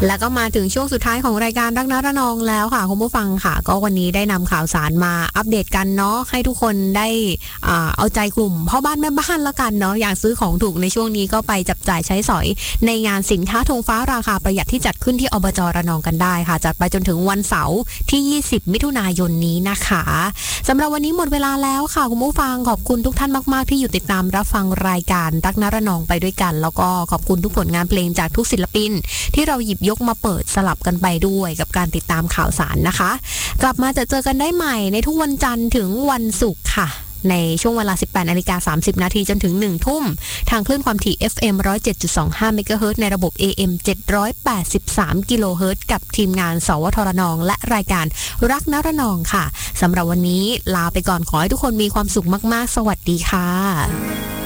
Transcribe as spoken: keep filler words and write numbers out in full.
แล้วก็มาถึงช่วงสุดท้ายของรายการรักนระนองแล้วค่ะคุณผู้ฟังค่ะก็วันนี้ได้นำข่าวสารมาอัปเดตกันเนาะให้ทุกคนได้อ่าเอาใจกลุ่มพ่อบ้านแม่บ้านละกันเนาะอยากซื้อของถูกในช่วงนี้ก็ไปจับจ่ายใช้สอยในงานสินค้าธงฟ้าราคาประหยัดที่จัดขึ้นที่อบจระนองกันได้ค่ะจัดไปจนถึงวันเสาร์ที่ยี่สิบมิถุนายนนี้นะคะสำหรับวันนี้หมดเวลาแล้วค่ะคุณผู้ฟังขอบคุณทุกท่านมากๆที่อยู่ติดตามรับฟังรายการรักนระนองไปด้วยกันแล้วก็ขอบคุณทุกผลงานเพลงจากทุกศิลปินที่เราหยิบยกมาเปิดสลับกันไปด้วยกับการติดตามข่าวสารนะคะกลับมาจะเจอกันได้ใหม่ในทุกวันจันทร์ถึงวันศุกร์ค่ะในช่วงเวลา สิบแปดนาฬิกาสามสิบนาทีจนถึง หนึ่ง ทุ่มทางคลื่นความถี่ เอฟ เอ็ม หนึ่งร้อยเจ็ดจุดสองห้า เมกะเฮิรตซ์ในระบบ เอ เอ็ม เจ็ดร้อยแปดสิบสาม กิโลเฮิรตซ์กับทีมงานสวทระนองและรายการรักนระนองค่ะสำหรับวันนี้ลาไปก่อนขอให้ทุกคนมีความสุขมากๆสวัสดีค่ะ